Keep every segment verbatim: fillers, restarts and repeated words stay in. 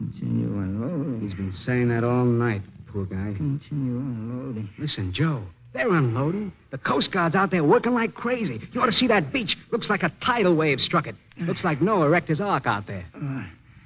Continue unloading. He's been saying that all night, poor guy. Continue unloading. Listen, Joe, they're unloading. The Coast Guard's out there working like crazy. You ought to see that beach. Looks like a tidal wave struck it. Looks like Noah wrecked his ark out there. Uh,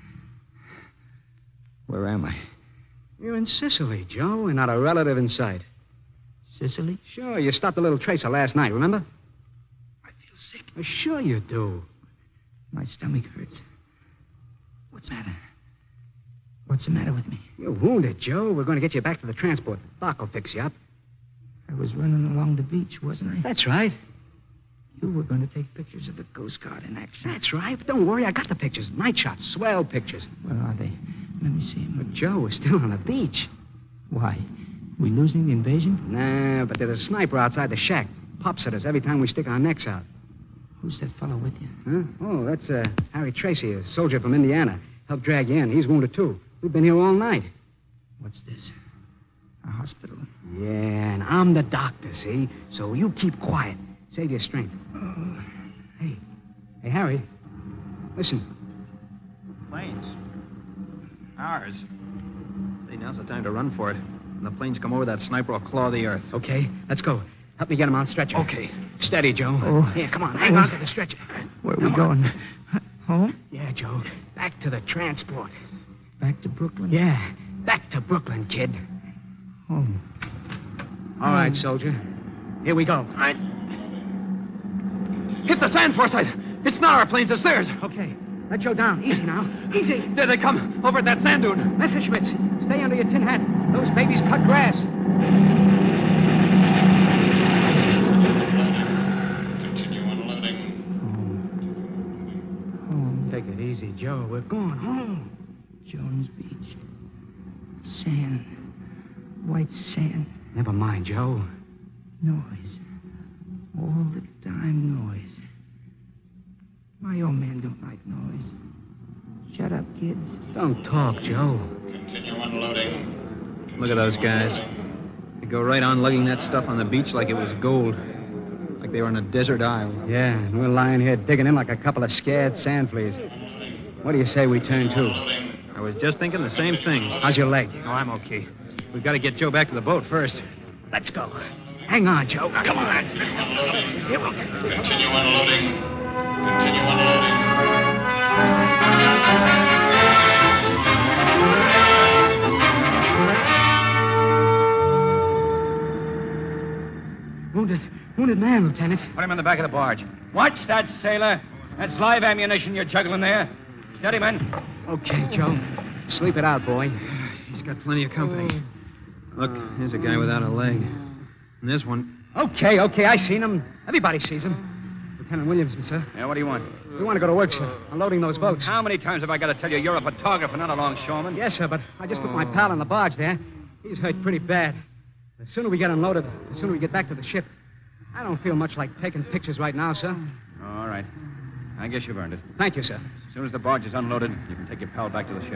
where am I? You're in Sicily, Joe, and not a relative in sight. Sicily? Sure, you stopped the little tracer last night, remember? I feel sick. Well, sure you do. My stomach hurts. What's the matter? What's the matter with me? You're wounded, Joe. We're going to get you back to the transport. Doc will fix you up. I was running along the beach, wasn't I? That's right. You were going to take pictures of the Coast Guard in action. That's right. But don't worry, I got the pictures. Night shots, swell pictures. Where are they? Let me see them. But, Joe, we're still on the beach. Why? We losing the invasion? Nah, but there's a sniper outside the shack. Pops at us every time we stick our necks out. Who's that fellow with you? Huh? Oh, that's uh, Harry Tracy, a soldier from Indiana. Helped drag you in. He's wounded, too. We've been here all night. What's this? A hospital? Yeah, and I'm the doctor, see? So you keep quiet. Save your strength. Oh. Hey. Hey, Harry. Listen. Planes. Ours. See, now's the time to run for it. When the planes come over, that sniper will claw the earth. Okay, let's go. Help me get him on stretcher. Okay. Steady, Joe. Oh. Here, come on. Hang Oh. on to the stretcher. Where are Come we going? on. Home? Yeah, Joe. Back to the transport. Back to Brooklyn? Yeah, back to Brooklyn, kid. Home. All right, soldier. Here we go. All right. Hit the sand, Forsyth. It's not our planes, it's theirs. Okay. Let Joe down. Easy now. Easy. There they come, over at that sand dune. Messerschmitts, stay under your tin hat. Those babies cut grass. Continue unloading. Home. Home. Take it easy, Joe. We're going home. Jones Beach. Sand. White sand. Never mind, Joe. Noise. All the time noise. My old man don't like noise. Shut up, kids. Don't talk, Joe. Continue unloading. Look at those guys. They go right on lugging that stuff on the beach like it was gold. Like they were on a desert isle. Yeah, and we're lying here digging in like a couple of scared sand fleas. What do you say we turn to? I was just thinking the same thing. How's your leg? Oh, I'm okay. We've got to get Joe back to the boat first. Let's go. Hang on, Joe. Come on. Here we go. Continue unloading. Continue unloading. Wounded, wounded man, Lieutenant. Put him in the back of the barge. Watch that, sailor. That's live ammunition you're juggling there. Steady, men. Okay, Joe. Sleep it out, boy. He's got plenty of company. Look, here's a guy without a leg. And this one... Okay, okay, I seen him. Everybody sees him. Lieutenant Williamson, sir. Yeah, what do you want? We want to go to work, sir. Unloading those boats. How many times have I got to tell you you're a photographer, not a longshoreman? Yes, sir, but I just put my pal on the barge there. He's hurt pretty bad. The sooner we get unloaded, the sooner we get back to the ship. I don't feel much like taking pictures right now, sir. All right. I guess you've earned it. Thank you, sir. As soon as the barge is unloaded, you can take your pal back to the ship.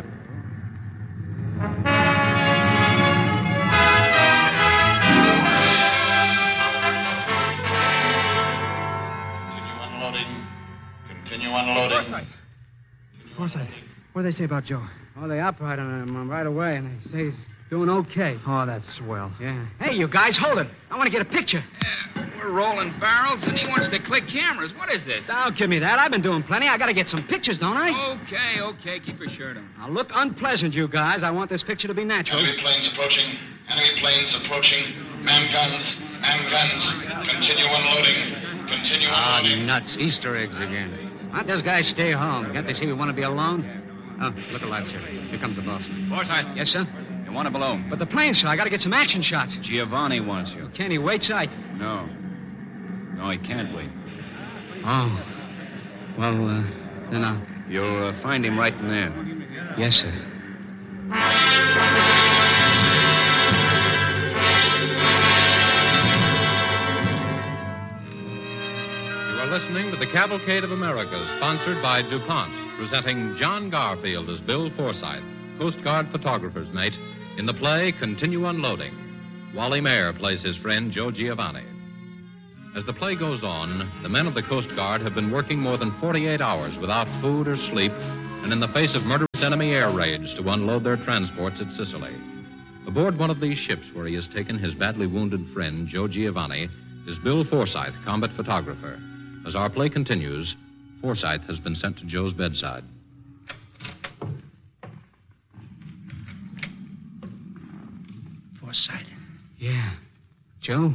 Continue unloading. Continue unloading. Forsyth. Forsyth. What do they say about Joe? Oh, they operated on him right away, and they say he's doing okay. Oh, that's swell. Yeah. Hey, you guys, hold it. I want to get a picture. We're rolling barrels, and he wants to click cameras. What is this? Don't give me that. I've been doing plenty. I got to get some pictures, don't I? Okay, okay. Keep your shirt on. Now, look unpleasant, you guys. I want this picture to be natural. Enemy planes approaching. Enemy planes approaching. Man guns. Man guns. Continue unloading. Continue Ah, unloading. nuts. Easter eggs again. Why don't those guys stay home? Can't they see we want to be alone? Oh, look alive, sir. Here comes the boss. Forsyth, Yes, sir? you want to below? But the plane, sir. I got to get some action shots. Giovanni wants you. Can he wait, sir? I... No. No, he can't wait. Oh. Well, uh, then I'll... You'll uh, find him right in there. Yes, sir. You are listening to The Cavalcade of America, sponsored by DuPont, presenting John Garfield as Bill Forsyth, Coast Guard photographer's mate, in the play Continue Unloading. Wally Mayer plays his friend Joe Giovanni. As the play goes on, the men of the Coast Guard have been working more than forty-eight hours without food or sleep, and in the face of murder enemy air raids to unload their transports at Sicily. Aboard one of these ships where he has taken his badly wounded friend, Joe Giovanni, is Bill Forsyth, combat photographer. As our play continues, Forsyth has been sent to Joe's bedside. Forsyth, Yeah. Joe?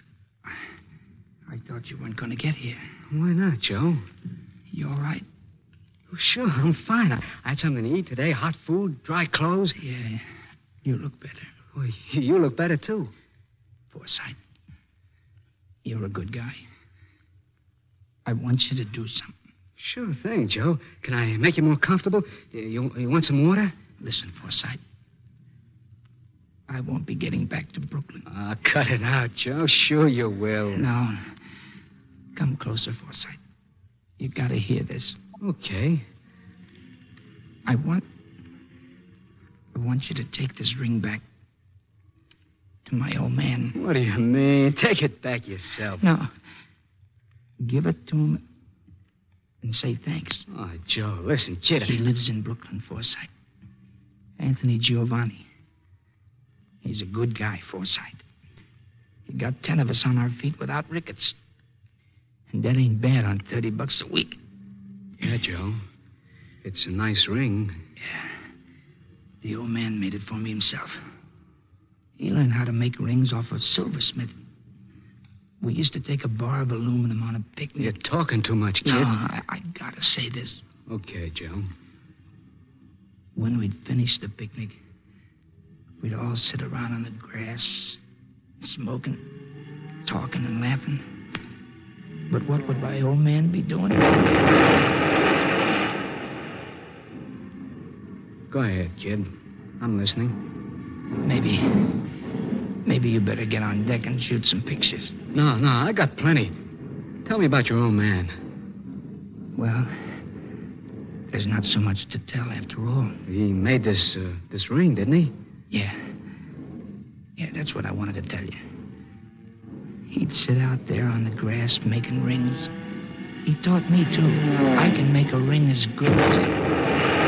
I thought you weren't going to get here. Why not, Joe? You all right? Oh, sure, I'm fine. I, I had something to eat today, hot food, dry clothes. Yeah, you look better. Well, you look better, too. Forsyth, you're a good guy. I want you to do something. Sure thing, Joe. Can I make you more comfortable? You, you want some water? Listen, Forsyth. I won't be getting back to Brooklyn. Ah, cut it out, Joe. Sure you will. No. Come closer, Forsyth. You gotta hear this. Okay. I want... I want you to take this ring back to my old man. What do you mean? Take it back yourself. No. Give it to him and say thanks. Oh, Joe, listen, kid. He lives in Brooklyn, Forsyth. Anthony Giovanni. He's a good guy, Forsyth. He got ten of us on our feet without rickets. And that ain't bad on thirty bucks a week. Yeah, Joe. It's a nice ring. Yeah. The old man made it for me himself. He learned how to make rings off of silversmith. We used to take a bar of aluminum on a picnic. You're talking too much, kid. No, I, I gotta say this. Okay, Joe. When we'd finish the picnic, we'd all sit around on the grass, smoking, talking and laughing. But what would my old man be doing? Go ahead, kid. I'm listening. Maybe, maybe you better get on deck and shoot some pictures. No, no, I got plenty. Tell me about your old man. Well, there's not so much to tell after all. He made this, uh, this ring, didn't he? Yeah. Yeah, that's what I wanted to tell you. He'd sit out there on the grass making rings. He taught me, too. I can make a ring as good as he...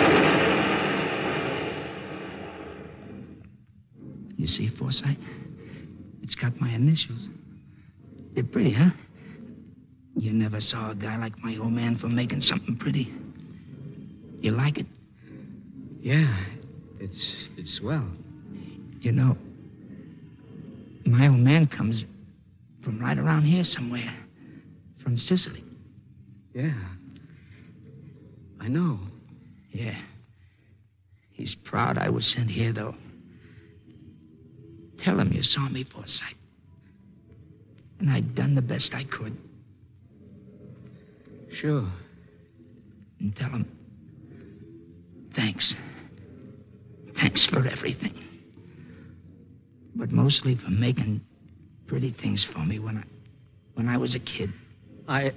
You see, Forsyth? It's got my initials. They're pretty, huh? You never saw a guy like my old man for making something pretty. You like it? Yeah, it's it's swell. You know, my old man comes from right around here somewhere. From Sicily. Yeah. I know. Yeah. He's proud I was sent here, though. Tell him you saw me, Forsyth. And I'd done the best I could. Sure. And tell him, thanks. Thanks for everything. But mostly for making pretty things for me when I when I was a kid. I...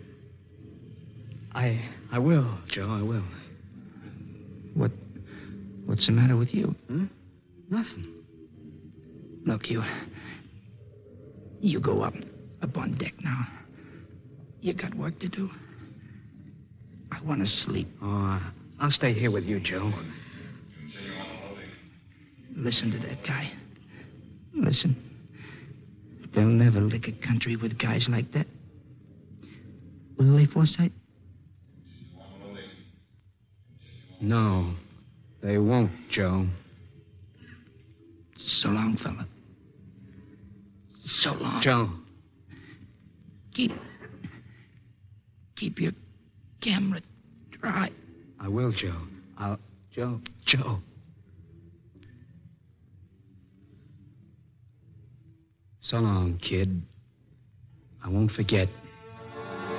I... I will, Joe, I will. What... What's the matter with you? Huh? Nothing. Look, you... You go up, up on deck now. You got work to do. I want to sleep. Oh, uh, I'll stay here with you, Joe. Listen to that guy. Listen. They'll never lick a country with guys like that. Will they, Forsyth? No, they won't, Joe. So long, fella. So long. Joe. Keep... Keep your camera dry. I will, Joe. I'll... Joe. Joe. So long, kid. I won't forget.